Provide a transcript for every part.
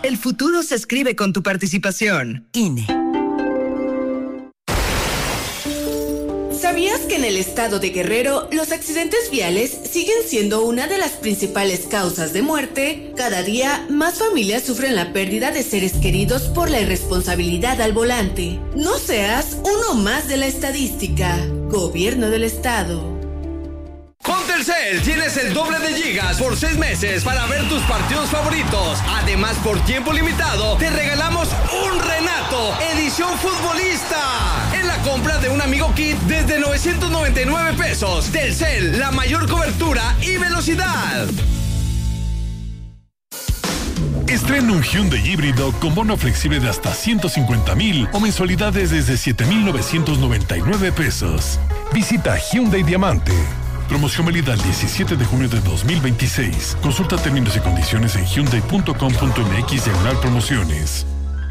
El futuro se escribe con tu participación. INE. ¿Sabías que en el estado de Guerrero los accidentes viales siguen siendo una de las principales causas de muerte? Cada día más familias sufren la pérdida de seres queridos por la irresponsabilidad al volante. No seas uno más de la estadística. Gobierno del estado. Con Telcel tienes el doble de gigas por 6 meses para ver tus partidos favoritos. Además, por tiempo limitado, te regalamos un Renato, edición futbolista, en la compra de un Amigo Kit desde 999 pesos. Telcel, la mayor cobertura y velocidad. Estrena un Hyundai híbrido con bono flexible de hasta 150,000 o mensualidades desde 7,999 pesos. Visita Hyundai Diamante. Promoción válida el 17 de junio de 2026. Consulta términos y condiciones en hyundai.com.mx/promociones.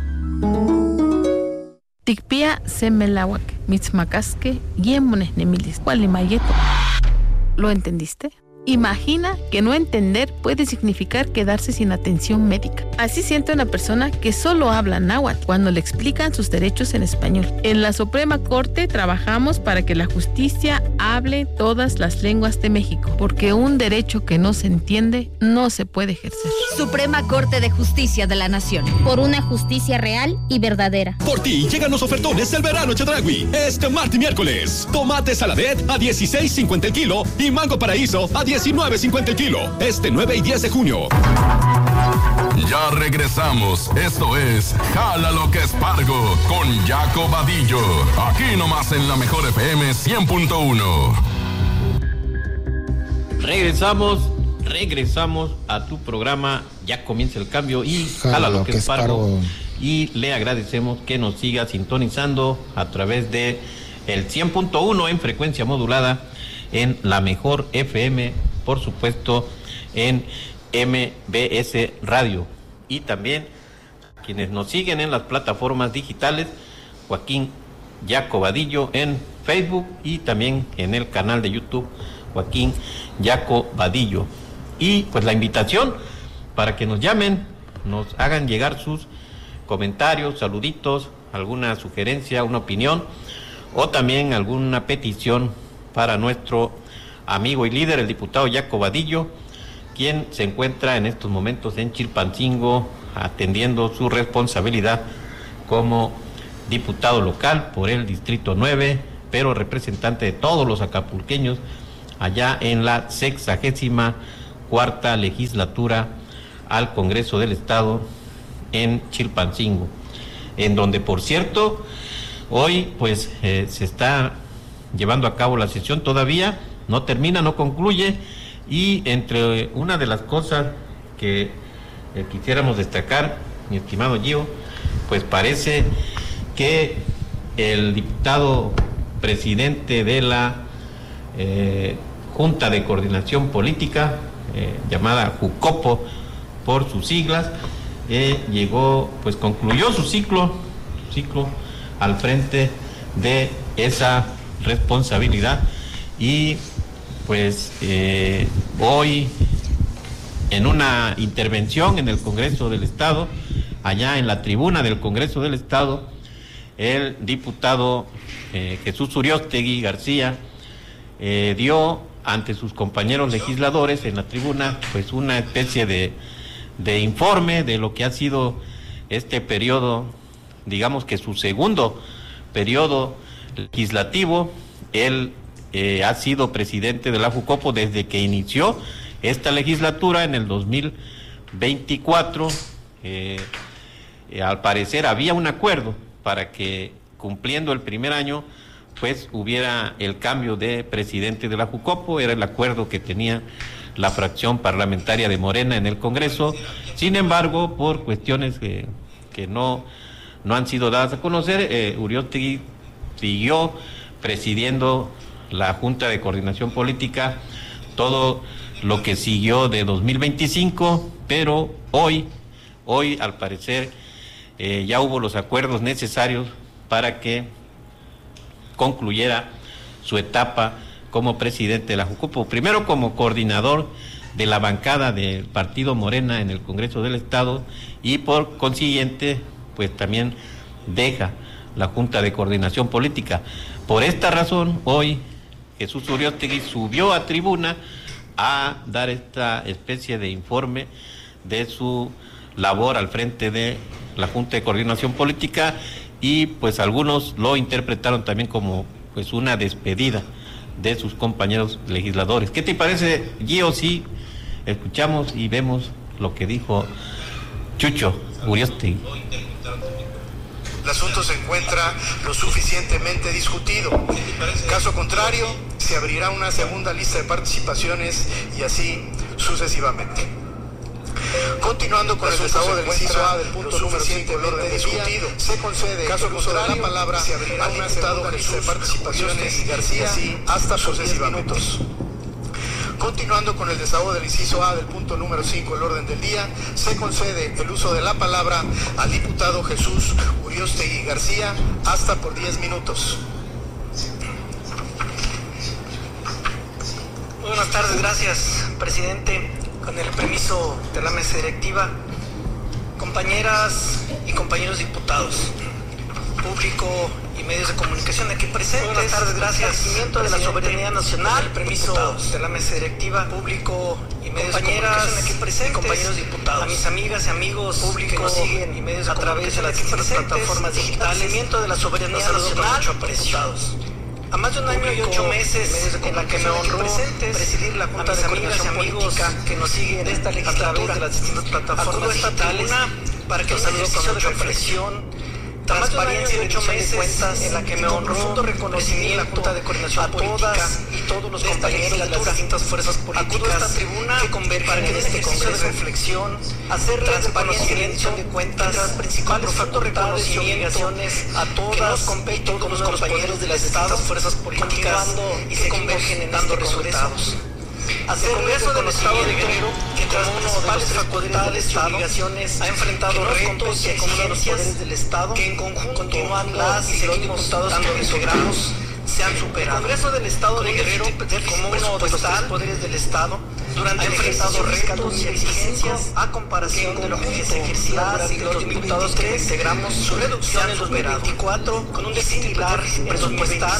Tikpia semelawak, mitzmacasque, yemones nemilis, gualimayeto. ¿Lo entendiste? Imagina que no entender puede significar quedarse sin atención médica. Así siente una persona que solo habla náhuatl cuando le explican sus derechos en español. En la Suprema Corte trabajamos para que la justicia hable todas las lenguas de México, porque un derecho que no se entiende no se puede ejercer. Suprema Corte de Justicia de la Nación. Por una justicia real y verdadera. Por ti llegan los ofertones del verano Chedraui. Este martes y miércoles. Tomate saladet a 16.50 el kilo y mango paraíso a 19.50 el kilo. Este 9 y 10 de junio. Ya regresamos. Esto es Jala lo que es Pargo con Jaco Vadillo. Aquí nomás en la mejor FM 100.1. Regresamos a tu programa. Ya comienza el cambio y Jala lo que es Pargo. Y le agradecemos que nos siga sintonizando a través de el 100.1 en frecuencia modulada, en la mejor FM, por supuesto, en MBS Radio. Y también quienes nos siguen en las plataformas digitales, Joaquín Jaco Vadillo en Facebook y también en el canal de YouTube, Joaquín Jaco Vadillo. Y pues la invitación para que nos llamen, nos hagan llegar sus comentarios, saluditos, alguna sugerencia, una opinión o también alguna petición para nuestro amigo y líder, el diputado Jaco Vadillo, quien se encuentra en estos momentos en Chilpancingo atendiendo su responsabilidad como diputado local por el Distrito 9, pero representante de todos los acapulqueños allá en la 64ª legislatura al Congreso del Estado en Chilpancingo, en donde, por cierto, hoy pues se está llevando a cabo la sesión, todavía no termina, no concluye, y entre una de las cosas que quisiéramos destacar, mi estimado Gio, pues parece que el diputado presidente de la Junta de Coordinación Política, llamada JUCOPO por sus siglas, concluyó su ciclo al frente de esa responsabilidad. Y pues hoy, en una intervención en el Congreso del Estado, allá en la tribuna del Congreso del Estado, el diputado Jesús Uriostegui García dio ante sus compañeros legisladores en la tribuna pues una especie de informe de lo que ha sido este periodo, digamos que su segundo periodo legislativo. Él ha sido presidente de la JUCOPO desde que inició esta legislatura en el 2024. Al parecer había un acuerdo para que, cumpliendo el primer año, pues hubiera el cambio de presidente de la JUCOPO. Era el acuerdo que tenía la fracción parlamentaria de Morena en el Congreso. Sin embargo, por cuestiones que no han sido dadas a conocer, Uriostegui siguió presidiendo la Junta de Coordinación Política todo lo que siguió de 2025, pero hoy al parecer ya hubo los acuerdos necesarios para que concluyera su etapa como presidente de la JUCOPO, primero como coordinador de la bancada del partido Morena en el Congreso del Estado y por consiguiente pues también deja la Junta de Coordinación Política. Por esta razón hoy Jesús Uriostegui subió a tribuna a dar esta especie de informe de su labor al frente de la Junta de Coordinación Política y pues algunos lo interpretaron también como pues una despedida de sus compañeros legisladores. ¿Qué te parece, Gio, si escuchamos y vemos lo que dijo Chucho Uriostegui? El asunto se encuentra lo suficientemente discutido. Caso contrario, se abrirá una segunda lista de participaciones y así sucesivamente. Continuando con el desahogo del inciso A del punto número 5 del orden discutido, se concede caso el uso de la palabra al diputado Jesús participaciones y García hasta sucesivamente. Continuando con el desahogo del inciso A del punto número 5 del orden del día, se concede el uso de la palabra al diputado Jesús Uriostegui García hasta por 10 minutos. Buenas tardes, gracias, presidente. Con el permiso de la mesa directiva, compañeras y compañeros diputados, público y medios de comunicación aquí presentes. Buenas tardes, gracias. Cumplimiento de la soberanía nacional, el permiso de la mesa directiva, público y medios de comunicación aquí presentes, compañeros diputados, a mis amigas y amigos públicos que nos siguen y medios a través de las distintas plataformas digitales, cumplimiento de la soberanía nacional, diputados. A más de un año y 8 meses en la que me honró presidir la Junta de Coordinación Política que nos sigue en esta legislatura de las distintas plataformas digitales para que el ejercicio de reflexión, transparencia y 8 meses en la que me honró profundo reconocimiento la Junta de Coordinación Política y todos los compañeros de las distintas fuerzas políticas a esta tribuna que convergen para que en este congreso de reflexión, hacer transparencia y rendición de cuentas, principales profundo reconocimiento y obligaciones a todas y todos los compañeros de las distintas fuerzas políticas y se convergen en dando resultados. Hacer el Congreso del Estado de Guerrero, que como uno de los facultades y obligaciones ha enfrentado retos y exigencias del Estado, que en conjunto continúan las y los diputados que integramos se han superado. El Congreso del Estado de Guerrero, como uno de los tres poderes del Estado, durante el ejercicio retos y exigencias a comparación de lo que se ejercía y los diputados que integramos, su reducción en 2024 con un déficit presupuestal.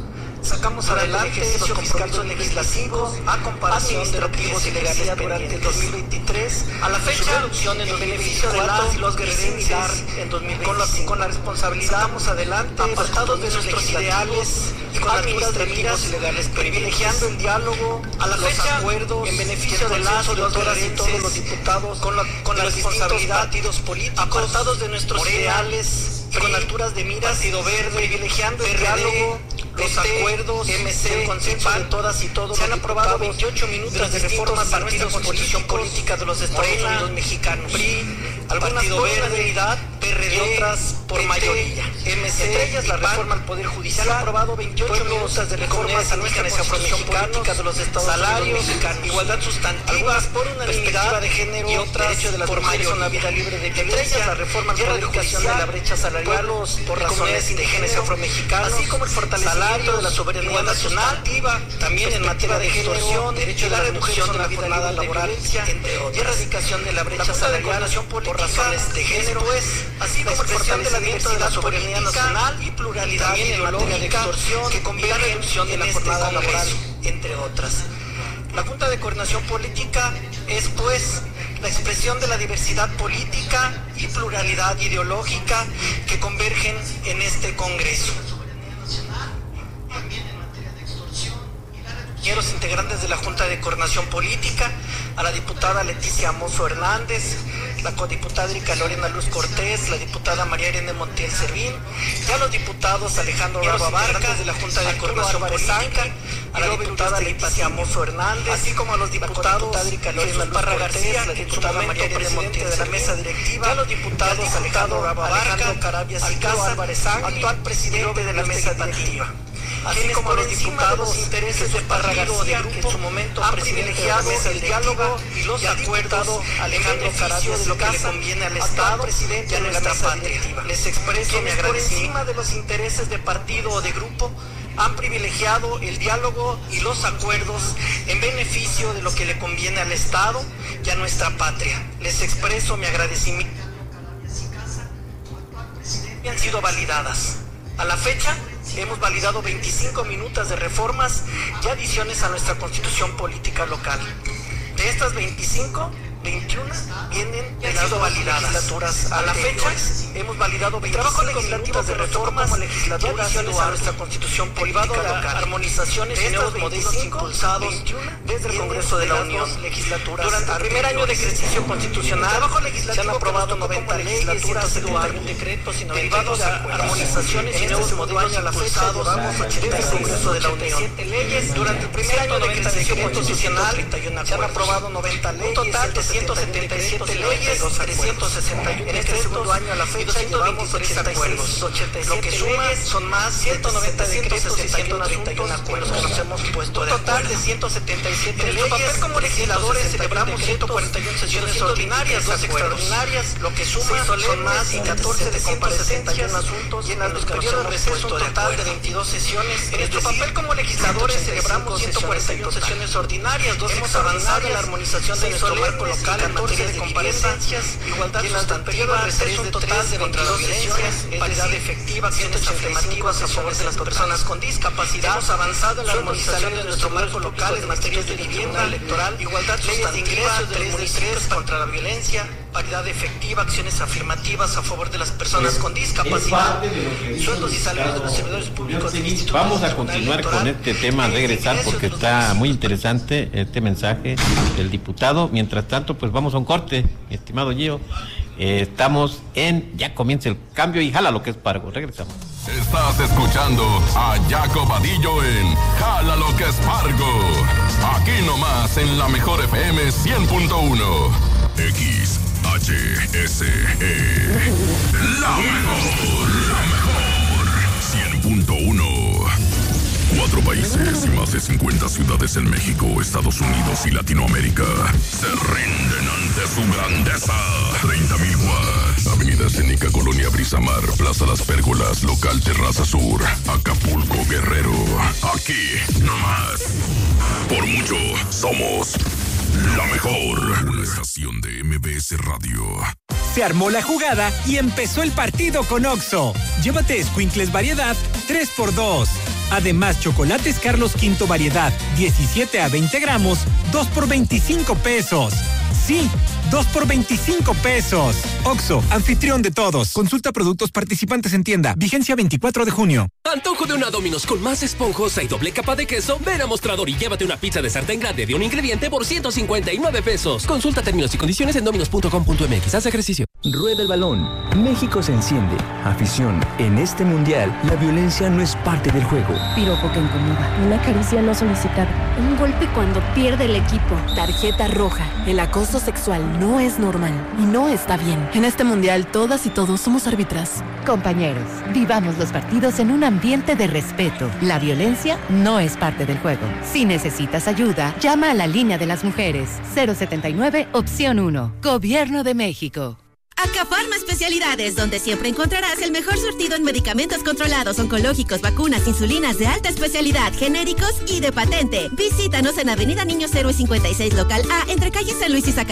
Sacamos adelante los compromisos legislativos a comparación de lo que se legalizó durante el 2023 a la fecha reducción en el beneficio de las y los guerrerenses en 2025. Con la responsabilidad sacamos adelante apartados de nuestros ideales y con las miras de miras ilegales, privilegiando el diálogo a la fecha acuerdos en beneficio de las y los guerrerenses, todos los diputados con la responsabilidad partidos políticos apartados de nuestros ideales y con alturas de miras, Partido Verde, privilegiando el diálogo, los acuerdos, MC, el consenso de todas y todos. Se han aprobado 28 minutos de reformas a nuestra constitución política de los Estados Unidos mexicanos. PRI, algunas por unanimidad, PRD, y otras por mayoría. MC, entre ellas la reforma al Poder Judicial. Se han aprobado 28 minutos de reformas a nuestra constitución política de los Estados Unidos mexicanos. Igualdad sustantiva, algunas por unanimidad de género y otras derecho de las por mayoría. Una vida libre de violencia. Entre ellas la reforma al Poder Judicial de la brecha salarial por razones indígenas afromexicanos, así como el fortalecimiento de la soberanía nacional, también en materia de extorsión, derecho a la reducción de la jornada laboral, entre otras, y erradicación de la brecha salarial por razones de género, así como el fortalecimiento de la soberanía nacional y pluralidad en materia de extorsión, que combina la reducción de la jornada laboral, entre otras. La Junta de Coordinación Política es, pues, la expresión de la diversidad política y pluralidad ideológica que convergen en este Congreso. Compañeros integrantes de la Junta de Coordinación Política, a la diputada Leticia Mozo Hernández, la codiputada Erika Lorena Luz Cortés, la diputada María Irene Montiel Servín, y a los diputados Alejandro Bravo Abarca, de la Junta de Coordinación Política, a la diputada Leticia Mozo Hernández, así como a los diputados Erika Lorena Luz García, la diputada María Irene Montiel de la mesa directiva, a los diputados Alejandro Bravo Abarca, Carabias y Casa, actual presidente de la mesa directiva. así como los diputados intereses de partido de grupo que en su momento han privilegiado el diálogo y los acuerdos Alejandro Carazo de lo que le conviene al Estado y a nuestra patria. Les expreso mi agradecimiento. Por encima de los intereses de partido o de grupo han privilegiado el diálogo y los acuerdos en beneficio de lo que le conviene al Estado y a nuestra patria. Les expreso mi agradecimiento. Han sido validadas. A la fecha, hemos validado 25 minutos de reformas y adiciones a nuestra Constitución política local. De estas 25, 21 vienen de las legislaturas. A la fecha, hemos validado 25 minutos de reformas y adiciones a nuestra Constitución política local. Armonizaciones y nuevos modelos impulsados desde el Congreso de la Unión. Durante el primer año de ejercicio constitucional se han aprobado 90 leyes, 171 decretos y 92 armonizaciones y nuevos modelos impulsados desde el Congreso de la Unión. Durante el primer año de ejercicio constitucional se han aprobado 90 leyes, total de 177 leyes, 361 en este segundo año a la fecha llevamos 86 acuerdos, lo que suma son más 190 decretos y 131 acuerdos que nos hemos puesto de acuerdo. Total de 177 leyes. En nuestro papel como legisladores celebramos 141 sesiones ordinarias, 2 extraordinarias, lo que suma son más y 14 de comparecencias asuntos y en los periodos de receso un total de 22 sesiones. En nuestro papel como legisladores celebramos 141 sesiones ordinarias, 2 extraordinarias, la armonización de nuestro marco local en materia de comparecencias, igualdad sustantiva, receso un total de 22 sesiones, paridad efectiva, acciones afirmativas a favor de las personas con discapacidad. Hemos avanzado en la armonización de nuestro marco local en materia de vivienda electoral, igualdad sustantiva, de los municipios contra la violencia, paridad efectiva, acciones afirmativas a favor de las personas con discapacidad, sueldos y salarios de los servidores públicos del Instituto. Vamos a continuar con este tema al regresar porque está muy interesante este mensaje del diputado. Mientras tanto, pues vamos a un corte, mi estimado Gio. Estamos en Ya Comienza el Cambio y Jala lo que es Pargo. Regresamos. Estás escuchando a Jaco Vadillo en Jala lo que es Pargo. Aquí nomás en la mejor FM 100.1. XHSE. La mejor. 100.1. 4 países y más de 50 ciudades en México, Estados Unidos y Latinoamérica se rinden ante su grandeza. 30,000 watts. Avenida Escénica, Colonia Brisamar, Plaza Las Pérgolas, Local Terraza Sur, Acapulco, Guerrero. Aquí, nomás. Por mucho, somos la mejor. Una estación de MBS Radio. Se armó la jugada y empezó el partido con Oxxo. Llévate escuincles variedad 3x2. Además, chocolates Carlos V variedad 17 a 20 gramos, 2 por 25 pesos. Sí, 2 por 25 pesos. Oxxo, anfitrión de todos. Consulta productos participantes en tienda. Vigencia 24 de junio. Antojo de una Domino's con más esponjosa y doble capa de queso. Ven a Mostrador y llévate una pizza de sartén grande de un ingrediente por 159 pesos. Consulta términos y condiciones en dominos.com.mx. Haz ejercicio. Rueda el balón. México se enciende. Afición. En este mundial, la violencia no es parte del juego. Piropo que incomoda. Una caricia no solicitada. Un golpe cuando pierde el equipo. Tarjeta roja. El acoso sexual no es normal y no está bien. En este mundial, todas y todos somos árbitras. Compañeros, vivamos los partidos en un ambiente de respeto. La violencia no es parte del juego. Si necesitas ayuda, llama a la línea de las mujeres. 079, opción 1. Gobierno de México. Acafarma Especialidades, donde siempre encontrarás el mejor surtido en medicamentos controlados, oncológicos, vacunas, insulinas de alta especialidad, genéricos y de patente. Visítanos en Avenida Niños Héroes 56, local A, entre calles San Luis y Zacatecas.